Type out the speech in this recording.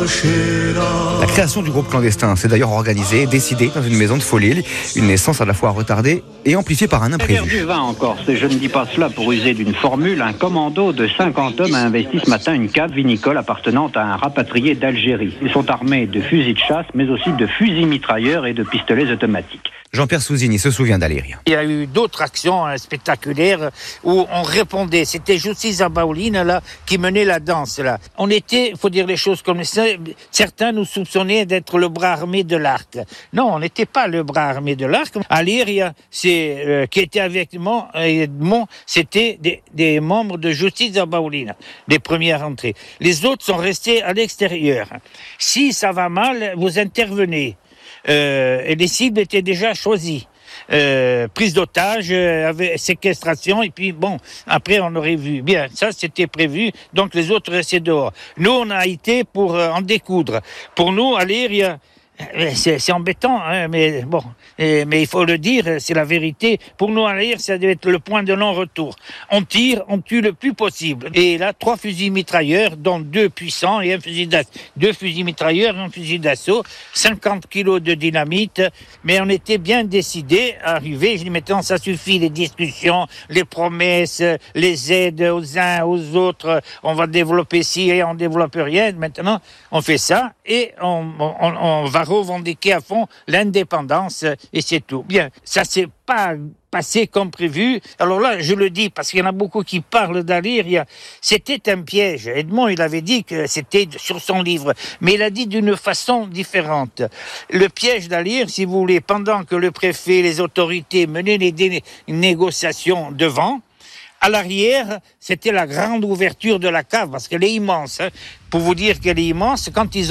La création du groupe clandestin s'est d'ailleurs organisée, décidée dans une maison de Folil, une naissance à la fois retardée et amplifiée par un imprévu. Du vin en Corse, et je ne dis pas cela pour user d'une formule, un commando de 50 hommes a investi ce matin une cave vinicole appartenant à un rapatrié d'Algérie. Ils sont armés de fusils de chasse, mais aussi de fusils mitrailleurs et de pistolets automatiques. Jean-Pierre Souzini se souvient d'Aléria. Il y a eu d'autres actions spectaculaires où on répondait. C'était Justice Zabaoline là qui menait la danse là. On était, il faut dire les choses comme ça, certains nous soupçonnaient d'être le bras armé de l'Arc. Non, on n'était pas le bras armé de l'Arc. Aléria, c'est qui était avec Edmond, c'était des membres de Justice Zabaoline, des premières entrées. Les autres sont restés à l'extérieur. Si ça va mal, vous intervenez. Et les cibles étaient déjà choisies. Prise d'otage, séquestration, et puis bon, après on aurait vu. Bien, ça c'était prévu, donc les autres restaient dehors. Nous, on a été pour en découdre. Pour nous, Aléria, c'est embêtant, hein, mais bon, mais il faut le dire, c'est la vérité. Pour nous, Aléria, ça devait être le point de non-retour. On tire, on tue le plus possible. Et là, 3 fusils mitrailleurs, dont 2 puissants et un fusil d'assaut. 2 fusils mitrailleurs et un fusil d'assaut, 50 kilos de dynamite, mais on était bien décidés à arriver. Je dis maintenant, ça suffit, les discussions, les promesses, les aides aux uns, aux autres. On va développer ci et on développe rien. Maintenant, on fait ça et on va revendiquer à fond l'indépendance et c'est tout. Bien, ça s'est pas passé comme prévu. Alors là, je le dis parce qu'il y en a beaucoup qui parlent d'Aléria. C'était un piège. Edmond, il avait dit que c'était sur son livre, mais il a dit d'une façon différente. Le piège d'Aléria, si vous voulez, pendant que le préfet, les autorités menaient les négociations devant, à l'arrière, c'était la grande ouverture de la cave, parce qu'elle est immense. Hein. Pour vous dire qu'elle est immense, quand ils